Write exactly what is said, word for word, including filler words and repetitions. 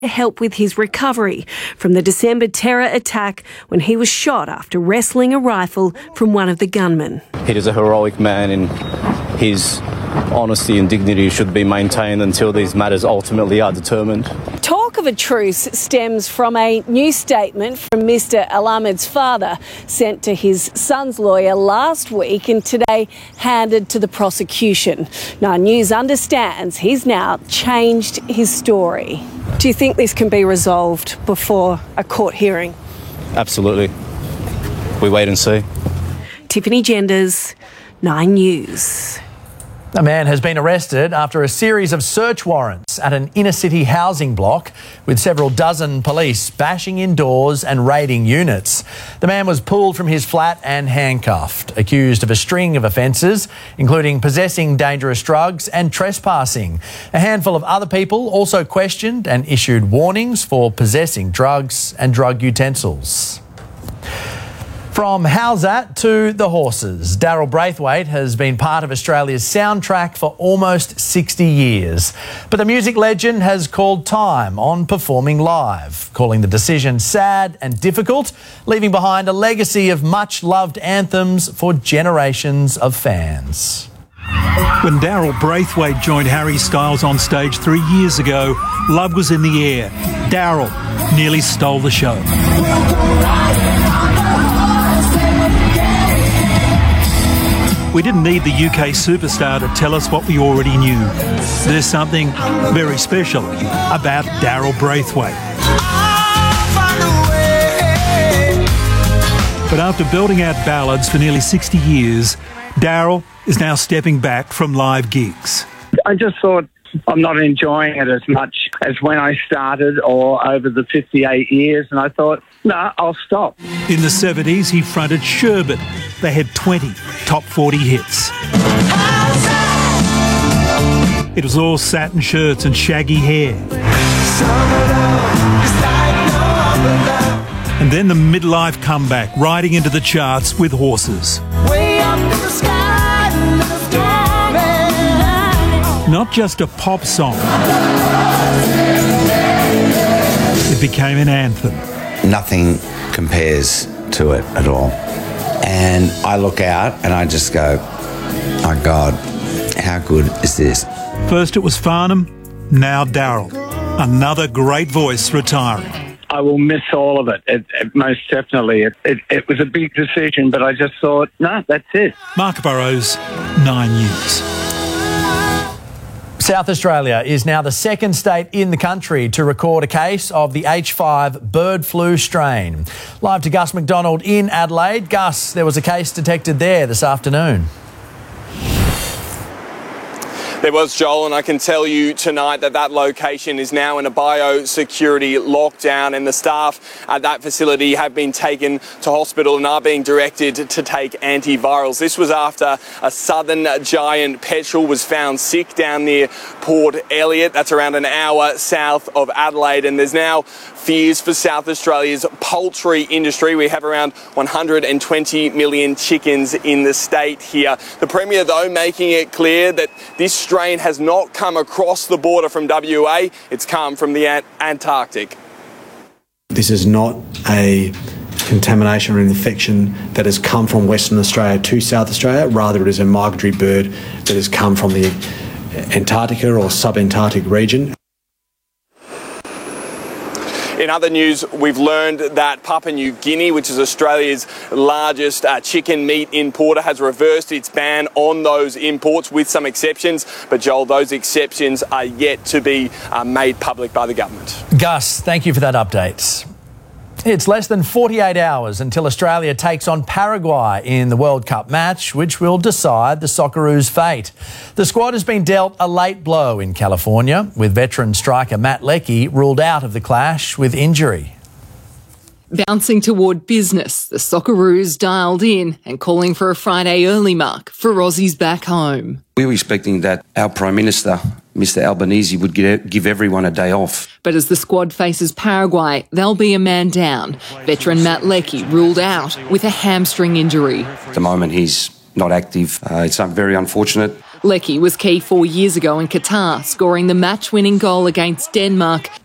to help with his recovery from the December terror attack when he was shot after wresting a rifle from one of the gunmen. He is a heroic man, and his honesty and dignity should be maintained until these matters ultimately are determined. Talk of a truce stems from a new statement from Mister Al-Ahmad's father sent to his son's lawyer last week and today handed to the prosecution. Nine News understands he's now changed his story. Do you think this can be resolved before a court hearing? Absolutely. We wait and see. Tiffany Genders, Nine News. A man has been arrested after a series of search warrants at an inner-city housing block with several dozen police bashing in doors and raiding units. The man was pulled from his flat and handcuffed, accused of a string of offences, including possessing dangerous drugs and trespassing. A handful of other people also questioned and issued warnings for possessing drugs and drug utensils. From How's That to the horses, Daryl Braithwaite has been part of Australia's soundtrack for almost sixty years. But the music legend has called time on performing live, calling the decision sad and difficult, leaving behind a legacy of much-loved anthems for generations of fans. When Daryl Braithwaite joined Harry Styles on stage three years ago, love was in the air. Daryl nearly stole the show. We didn't need the U K superstar to tell us what we already knew. There's something very special about Daryl Braithwaite. But after belting out ballads for nearly sixty years, Daryl is now stepping back from live gigs. I just thought I'm not enjoying it as much as when I started or over the fifty-eight years, and I thought, no, nah, I'll stop. In the seventies, he fronted Sherbet. They had twenty top forty hits. It was all satin shirts and shaggy hair. And then the midlife comeback, riding into the charts with Horses. Not just a pop song. It became an anthem. Nothing compares to it at all. And I look out and I just go, oh God, how good is this? First it was Farnham, now Daryl. Another great voice retiring. I will miss all of it, it, it most definitely. It, it, it was a big decision, but I just thought, no, that's it. Mark Burrows, Nine News. South Australia is now the second state in the country to record a case of the H five bird flu strain. Live to Gus McDonald in Adelaide. Gus, there was a case detected there this afternoon. There was, Joel, and I can tell you tonight that that location is now in a biosecurity lockdown, and the staff at that facility have been taken to hospital and are being directed to take antivirals. This was after a southern giant petrel was found sick down near Port Elliot. That's around an hour south of Adelaide, and there's now fears for South Australia's poultry industry. We have around one hundred twenty million chickens in the state here. The Premier, though, making it clear that this strain has not come across the border from W A. It's come from the Ant- Antarctic. This is not a contamination or an infection that has come from Western Australia to South Australia. Rather, it is a migratory bird that has come from the Antarctica or sub-Antarctic region. In other news, we've learned that Papua New Guinea, which is Australia's largest uh, chicken meat importer, has reversed its ban on those imports with some exceptions. But Joel, those exceptions are yet to be uh, made public by the government. Gus, thank you for that update. It's less than forty-eight hours until Australia takes on Paraguay in the World Cup match, which will decide the Socceroos' fate. The squad has been dealt a late blow in California, with veteran striker Matt Leckie ruled out of the clash with injury. Bouncing toward business, the Socceroos dialed in and calling for a Friday early mark for Aussies back home. We were expecting that our Prime Minister, Mister Albanese, would give everyone a day off. But as the squad faces Paraguay, they'll be a man down. Veteran Matt Leckie ruled out with a hamstring injury. At the moment, he's not active. Uh, it's very unfortunate. Leckie was key four years ago in Qatar, scoring the match-winning goal against Denmark